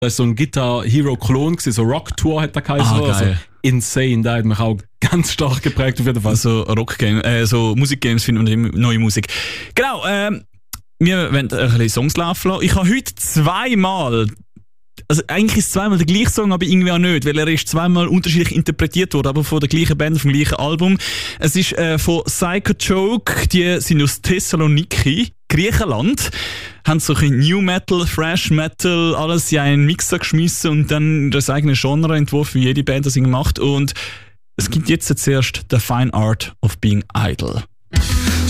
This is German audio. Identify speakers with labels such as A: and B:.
A: Das war so ein Guitar Hero Klon, so Rock Tour hat er geheißen.
B: Geil.
A: Also insane, da hat mich auch ganz stark geprägt auf jeden Fall.
B: So Rockgames, so Musikgames finden wir immer neue Musik. Genau, wir wollen ein bisschen Songs laufen lassen. Ich habe heute zweimal, also eigentlich ist es zweimal der gleiche Song, aber irgendwie auch nicht, weil er ist zweimal unterschiedlich interpretiert worden, aber von der gleichen Band, vom gleichen Album. Es ist von Psycho Joke, die sind aus Thessaloniki, Griechenland, haben so ein New Metal, Thrash Metal, alles in einen Mixer geschmissen und dann das eigene Genre entworfen, wie jede Band das macht. Und es gibt jetzt zuerst The Fine Art of Being Idle.